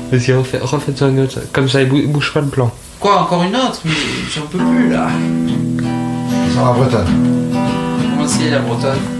Vas-y, refaites-en une autre. Comme ça, il bouge pas le plan. Quoi, encore une autre? Mais j'en peux plus là. Sur la bretonne. Comment c'est la bretonne?